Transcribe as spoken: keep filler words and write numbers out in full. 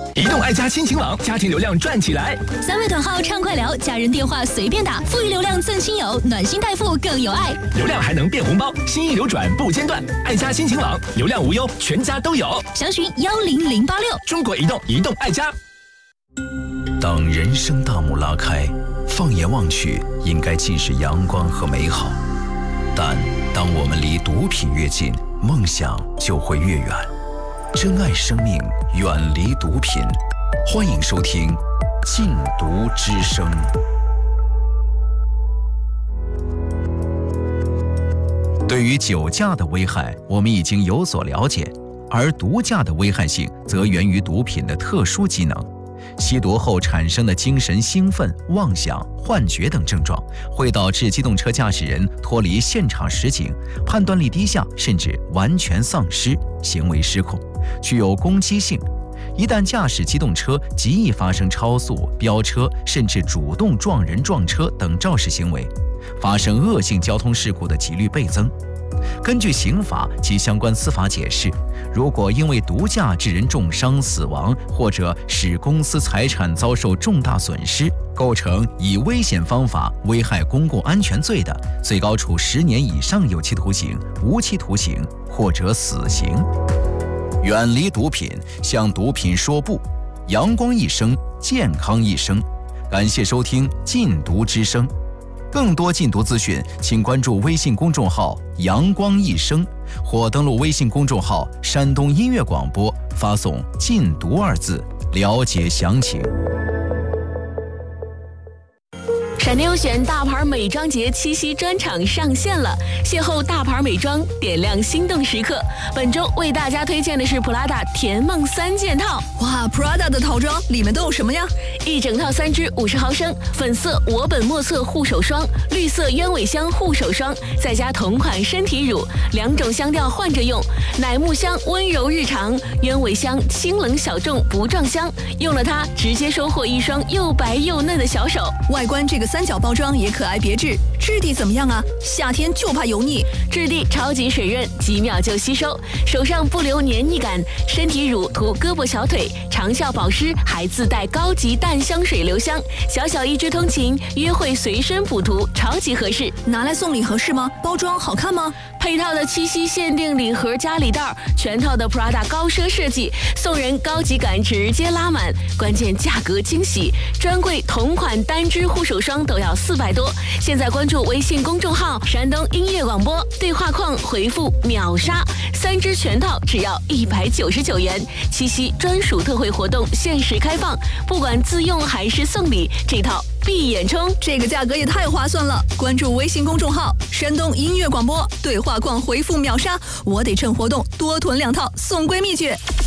移动爱家亲情网，家庭流量赚起来。 三位短号畅快聊，家人电话随便打，富裕流量赠亲友，暖心代付更有爱。 流量还能变红包，心意流转不间断。爱家亲情网，流量无忧，全家都有。 详询幺零零八六。 中国移动，移动爱家。 当人生大幕拉开，放眼望去，应该尽是阳光和美好。但当我们离毒品越近，梦想就会越远。珍爱生命，远离毒品。欢迎收听《禁毒之声》。对于酒驾的危害，我们已经有所了解，而毒驾的危害性则源于毒品的特殊机能。吸毒后产生的精神兴奋、妄想、幻觉等症状，会导致机动车驾驶人脱离现场实景，判断力低下，甚至完全丧失，行为失控，具有攻击性。一旦驾驶机动车，极易发生超速、飙车，甚至主动撞人、撞车等肇事行为，发生恶性交通事故的几率倍增。根据刑法及相关司法解释，如果因为毒驾致人重伤、死亡，或者使公司财产遭受重大损失，构成以危险方法危害公共安全罪的，最高处十年以上有期徒刑、无期徒刑或者死刑。远离毒品，向毒品说不，阳光一生，健康一生。感谢收听《禁毒之声》。更多禁毒资讯，请关注微信公众号“阳光一生”，或登录微信公众号“山东音乐广播”，发送“禁毒”二字，了解详情。 闪电优选大牌美妆节七夕专场上线了，邂逅大牌美妆，点亮心动时刻。本周为大家推荐的是普拉达甜梦三件套。 哇 ，Prada 的套装里面都有什么呀？ 一整套三支五十毫升，粉色我本莫测护手霜，绿色鸢尾香护手霜，再加同款身体乳，两种香调换着用。乃木香温柔日常，鸢尾香清冷小众不撞香。用了它，直接收获一双又白又嫩的小手。 外观这个三角包装也可爱别致，质地怎么样啊？夏天就怕油腻， 质地超级水润，几秒就吸收，手上不留黏腻感。身体乳涂胳膊小腿，长效保湿，还自带高级淡香水留香。小小一支通勤，约会随身补涂，超级合适。 拿来送礼合适吗？包装好看吗？ 配套的七夕限定礼盒加礼袋，全套的 Prada 高奢设计，送人高级感直接拉满。关键价格惊喜，专柜同款单支护手霜都要四百多。现在关注微信公众号山东音乐广播，对话框回复秒杀，三支全套只要一百九十九元。七夕专属特惠活动限时开放，不管自用还是送礼，这套闭眼冲， 这个价格也太划算了！关注微信公众号山东音乐广播，对话框回复秒杀，我得趁活动多囤两套送闺蜜去。